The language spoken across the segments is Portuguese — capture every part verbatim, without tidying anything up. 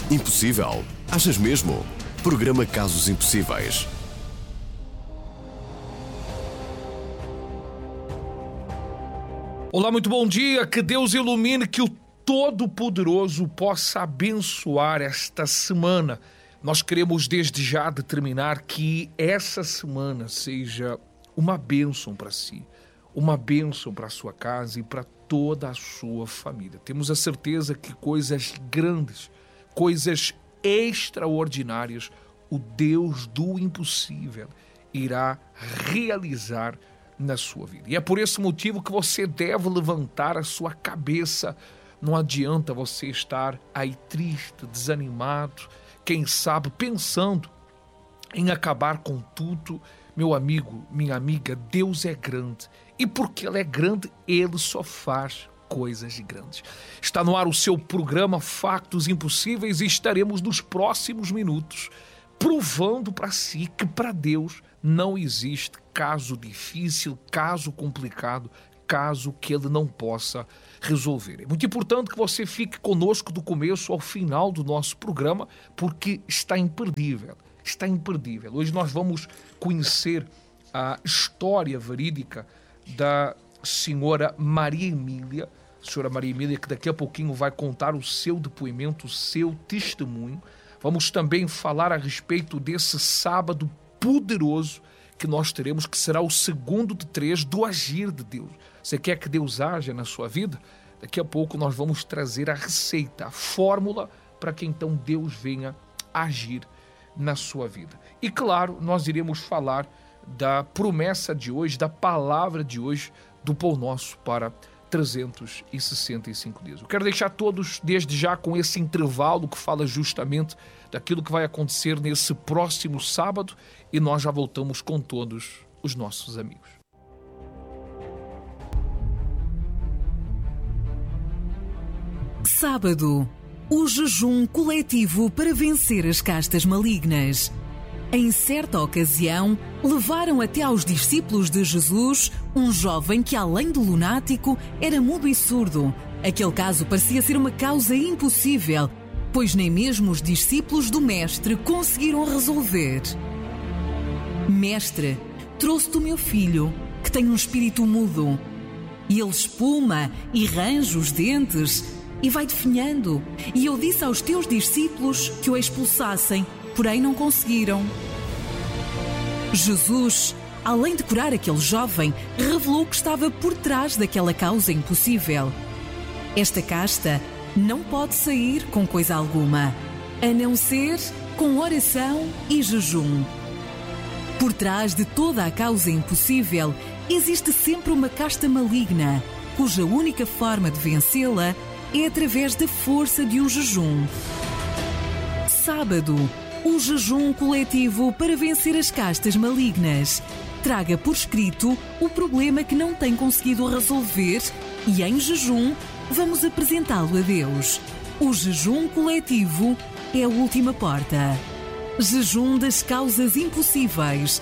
Impossível? Achas mesmo? Programa Casos Impossíveis. Olá, muito bom dia, que Deus ilumine, que o Todo-Poderoso possa abençoar esta semana. Nós queremos desde já determinar que essa semana seja uma bênção para si, uma bênção para a sua casa e para toda a sua família. Temos a certeza que coisas grandes, coisas extraordinárias, o Deus do impossível irá realizar na sua vida. E é por esse motivo que você deve levantar a sua cabeça. Não adianta você estar aí triste, desanimado, quem sabe pensando em acabar com tudo. Meu amigo, minha amiga, Deus é grande. E porque Ele é grande, Ele só faz coisas grandes. Está no ar o seu programa Factos Impossíveis e estaremos nos próximos minutos provando para si que para Deus não existe caso difícil, caso complicado, caso que Ele não possa resolver. É muito importante que você fique conosco do começo ao final do nosso programa, porque está imperdível, está imperdível. Hoje nós vamos conhecer a história verídica da senhora Maria Emília, a senhora Maria Emília, que daqui a pouquinho vai contar o seu depoimento, o seu testemunho. Vamos também falar a respeito desse sábado poderoso que nós teremos, que será o segundo de três do agir de Deus. Você quer que Deus haja na sua vida? Daqui a pouco nós vamos trazer a receita, a fórmula para que então Deus venha agir na sua vida. E claro, nós iremos falar da promessa de hoje, da palavra de hoje, do Pão Nosso para trezentos e sessenta e cinco dias. Eu quero deixar todos desde já com esse intervalo que fala justamente daquilo que vai acontecer nesse próximo sábado e nós já voltamos com todos os nossos amigos. Sábado, o jejum coletivo para vencer as castas malignas. Em certa ocasião, levaram até aos discípulos de Jesus um jovem que, além de lunático, era mudo e surdo. Aquele caso parecia ser uma causa impossível, pois nem mesmo os discípulos do Mestre conseguiram resolver. Mestre, trouxe-te o meu filho, que tem um espírito mudo. E ele espuma e range os dentes e vai definhando. E eu disse aos teus discípulos que o expulsassem, porém não conseguiram. Jesus, além de curar aquele jovem, revelou que estava por trás daquela causa impossível. Esta casta não pode sair com coisa alguma, a não ser com oração e jejum. Por trás de toda a causa impossível, existe sempre uma casta maligna, cuja única forma de vencê-la é através da força de um jejum. Sábado, um jejum coletivo para vencer as castas malignas. Traga por escrito o problema que não tem conseguido resolver e, em jejum, vamos apresentá-lo a Deus. O jejum coletivo é a última porta. Jejum das causas impossíveis.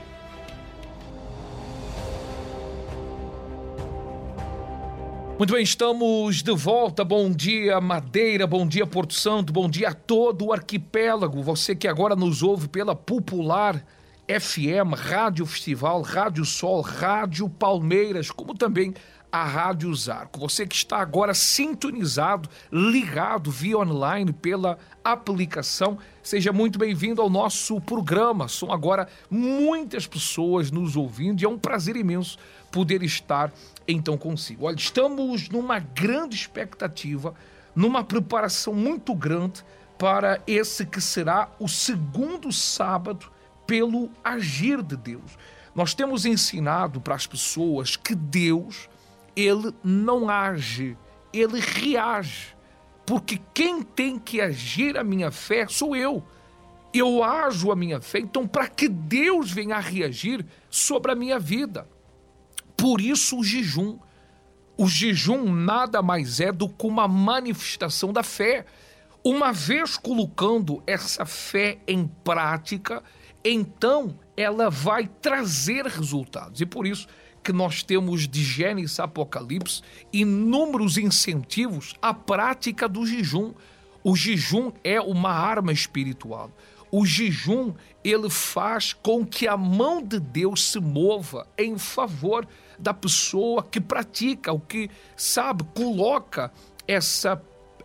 Muito bem, estamos de volta. Bom dia, Madeira, bom dia, Porto Santo, bom dia a todo o arquipélago. Você que agora nos ouve pela Popular F M, Rádio Festival, Rádio Sol, Rádio Palmeiras, como também a Rádio Zarco. Você que está agora sintonizado, ligado via online pela aplicação, seja muito bem-vindo ao nosso programa. São agora muitas pessoas nos ouvindo e é um prazer imenso poder estar então consigo. Olha, estamos numa grande expectativa, numa preparação muito grande para esse que será o segundo sábado pelo agir de Deus. Nós temos ensinado para as pessoas que Deus, Ele não age, Ele reage. Porque quem tem que agir a minha fé sou eu. Eu ajo a minha fé, então para que Deus venha a reagir sobre a minha vida. Por isso o jejum. O jejum nada mais é do que uma manifestação da fé. Uma vez colocando essa fé em prática, então ela vai trazer resultados. E por isso que nós temos de Gênesis a Apocalipse inúmeros incentivos à prática do jejum. O jejum é uma arma espiritual. O jejum, ele faz com que a mão de Deus se mova em favor da pessoa que pratica, o que, sabe, coloca essa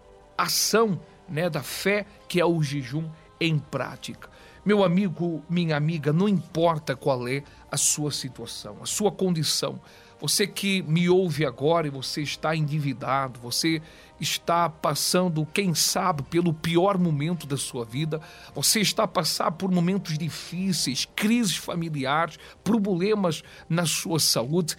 ação, né, da fé, que é o jejum, em prática. Meu amigo, minha amiga, não importa qual é a sua situação, a sua condição. Você que me ouve agora e você está endividado, você está passando, quem sabe, pelo pior momento da sua vida, você está passando por momentos difíceis, crises familiares, problemas na sua saúde,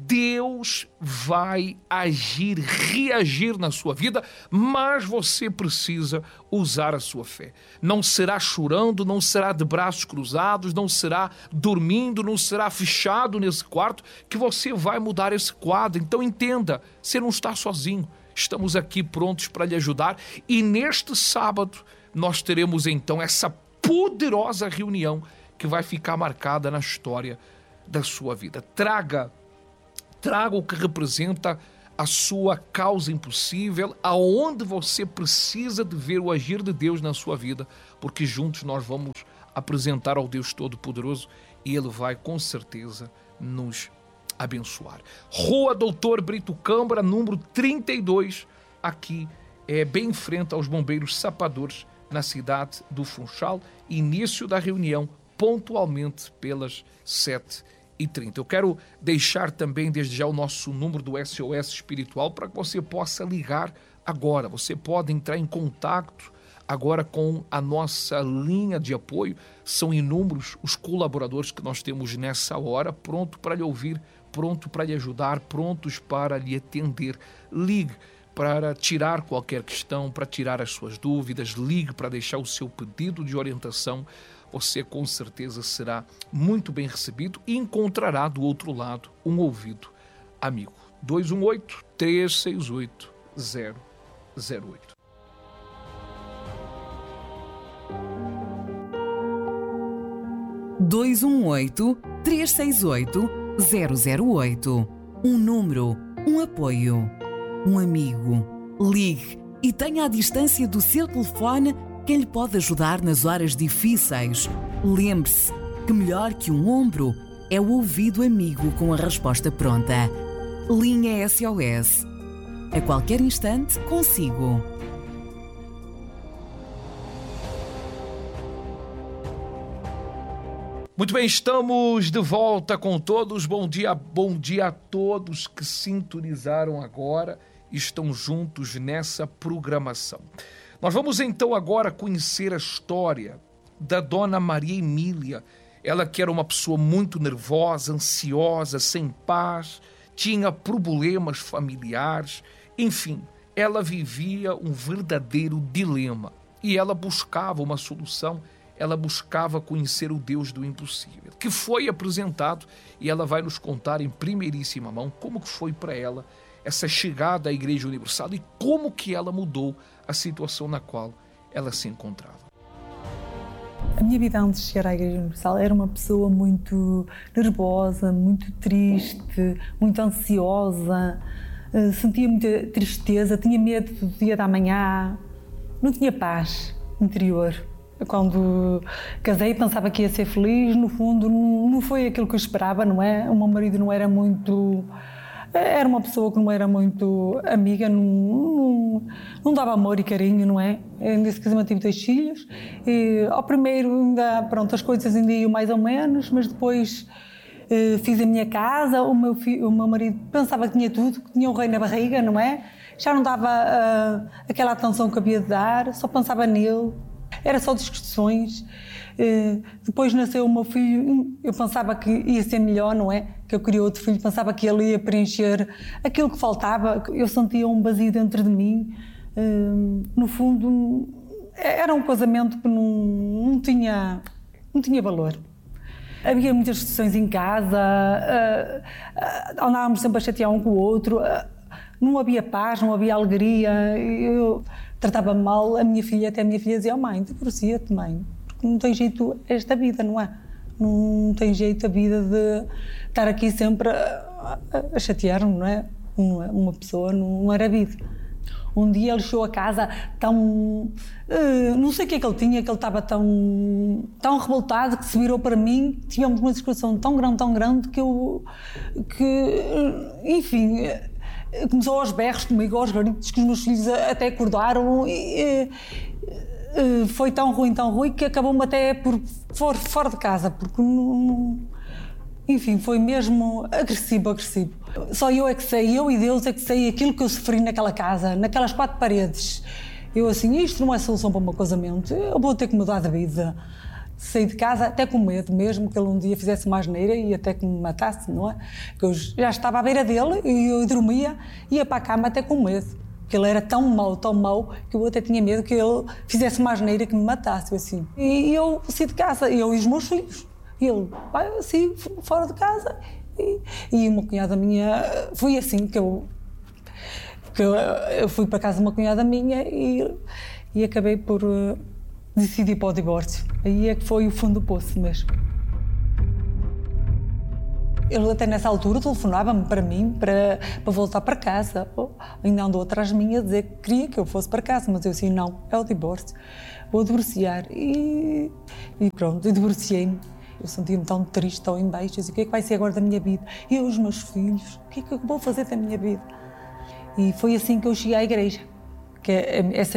Deus vai agir, reagir na sua vida, mas você precisa usar a sua fé. Não será chorando, não será de braços cruzados, não será dormindo, não será fechado nesse quarto que você vai mudar esse quadro. Então entenda, você não está sozinho. Estamos aqui prontos para lhe ajudar e neste sábado nós teremos então essa poderosa reunião que vai ficar marcada na história da sua vida. Traga, traga o que representa a sua causa impossível, aonde você precisa de ver o agir de Deus na sua vida, porque juntos nós vamos apresentar ao Deus Todo-Poderoso e Ele vai com certeza nos abençoar. Rua Doutor Brito Câmara, número trinta e dois, aqui é bem em frente aos Bombeiros Sapadores, na cidade do Funchal. Início da reunião pontualmente pelas sete e trinta. Eu quero deixar também desde já o nosso número do S O S Espiritual para que você possa ligar agora. Você pode entrar em contato agora com a nossa linha de apoio. São inúmeros os colaboradores que nós temos nessa hora, pronto para lhe ouvir, pronto para lhe ajudar, prontos para lhe atender. Ligue para tirar qualquer questão, para tirar as suas dúvidas, ligue para deixar o seu pedido de orientação. Você com certeza será muito bem recebido e encontrará do outro lado um ouvido amigo. dois um oito, três seis oito, zero zero oito. dois um oito, três seis oito, zero zero oito. Um número, um apoio, um amigo. Ligue e tenha à distância do seu telefone quem lhe pode ajudar nas horas difíceis. Lembre-se que melhor que um ombro é o ouvido amigo com a resposta pronta. Linha S O S. A qualquer instante, consigo. Muito bem, estamos de volta com todos. Bom dia, bom dia a todos que sintonizaram agora e estão juntos nessa programação. Nós vamos então agora conhecer a história da Dona Maria Emília. Ela que era uma pessoa muito nervosa, ansiosa, sem paz, tinha problemas familiares, enfim, ela vivia um verdadeiro dilema e ela buscava uma solução. Ela buscava conhecer o Deus do impossível, que foi apresentado, e ela vai nos contar em primeiríssima mão como que foi para ela essa chegada à Igreja Universal e como que ela mudou a situação na qual ela se encontrava. A minha vida antes de chegar à Igreja Universal era uma pessoa muito nervosa, muito triste, muito ansiosa, sentia muita tristeza, tinha medo do dia da manhã, não tinha paz interior. Quando casei pensava que ia ser feliz, no fundo não foi aquilo que eu esperava, não é? O meu marido não era muito... Era uma pessoa que não era muito amiga, não, não, não dava amor e carinho, não é? Nesse casamento tive dois filhos e ao primeiro ainda, pronto, as coisas ainda iam mais ou menos, mas depois eh, fiz a minha casa, o meu, filho, o meu marido pensava que tinha tudo, que tinha um rei na barriga, não é? Já não dava uh, aquela atenção que havia de dar, só pensava nele. Era só discussões. Depois nasceu o meu filho, eu pensava que ia ser melhor, não é? Que eu queria outro filho, pensava que ele ia preencher aquilo que faltava, eu sentia um vazio dentro de mim. No fundo, era um casamento que não, não, tinha, não tinha valor. Havia muitas discussões em casa, andávamos sempre a chatear um com o outro, não havia paz, não havia alegria. Eu tratava mal a minha filha, até a minha filha dizia: oh mãe, divorcia-te, mãe, porque não tem jeito esta vida, não é? Não tem jeito a vida de estar aqui sempre a, a, a chatear, não é? Uma, uma pessoa não, não era vida. Um dia ele chegou a casa tão... Uh, não sei o que é que ele tinha, que ele estava tão, tão revoltado que se virou para mim. Tivemos uma discussão tão grande, tão grande, que eu... que, enfim, começou aos berros comigo, aos gritos, que os meus filhos até acordaram. E, uh, foi tão ruim, tão ruim, que acabou-me até por fora, fora de casa, porque não... Enfim, foi mesmo agressivo, agressivo. Só eu é que sei, eu e Deus é que sei aquilo que eu sofri naquela casa, naquelas quatro paredes. Eu assim, isto não é solução para o meu casamento, eu vou ter que mudar de vida. Saí de casa até com medo mesmo, que ele um dia fizesse uma asneira e até que me matasse, não é? Que eu já estava à beira dele e eu dormia, ia para a cama até com medo. Porque ele era tão mau, tão mau, que eu até tinha medo que ele fizesse uma asneira que me matasse, assim. E eu saí de casa, eu e os meus filhos. E ele vai assim, fora de casa, e, e uma cunhada minha, foi assim que eu, que eu, eu fui para casa de uma cunhada minha e, e acabei por uh, decidir para o divórcio. Aí é que foi o fundo do poço mesmo. Ele até nessa altura telefonava-me para mim, para, para voltar para casa. Oh, ainda andou atrás de mim a dizer que queria que eu fosse para casa, mas eu assim, não, é o divórcio, vou divorciar. E, e pronto, eu divorciei-me. Eu sentia-me tão triste, tão em baixo, assim, o que é que vai ser agora da minha vida? E eu, os meus filhos, o que é que eu vou fazer da minha vida? E foi assim que eu cheguei à igreja, que é essa